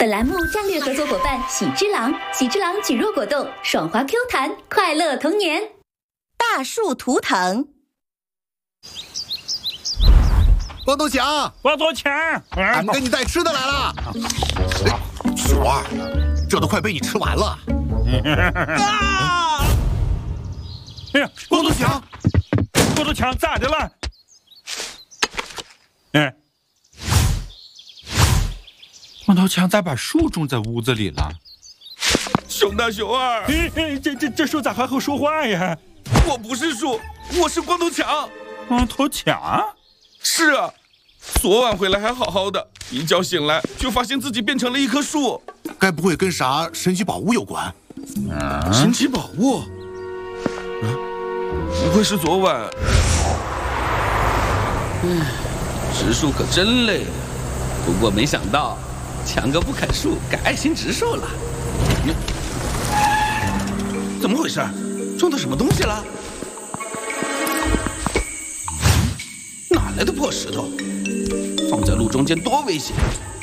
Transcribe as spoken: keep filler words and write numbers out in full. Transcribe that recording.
本栏目战略合作伙伴喜之郎，喜之郎举弱果冻，爽滑 Q 弹，快乐童年。 大树图腾。 光头强， 光头强， 俺们给你带吃的来了。熊二，这都快被你吃完了。 啊！哎呀， 光头强， 光头强咋的了？哎，光头强咋把树种在屋子里了？ 熊大熊二， 哎哎，这这这树咋还会说话呀？ 我不是树，我是光头强。 光头强？ 是啊，昨晚回来还好好的，一觉醒来就发现自己变成了一棵树。 该不会跟啥神奇宝物有关？ 嗯、神奇宝物？嗯，不会是昨晚？ 唉，植树可真累啊。不过没想到，强哥不砍树，改爱心植树了。 你怎么回事？撞到什么东西了？哪来的破石头？放在路中间多危险！